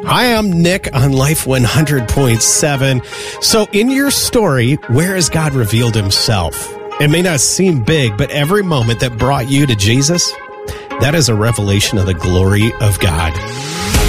Hi, I'm Nick on Life 100.7. So in your story, where has God revealed himself? It may not seem big, but every moment that brought you to Jesus, that is a revelation of the glory of God.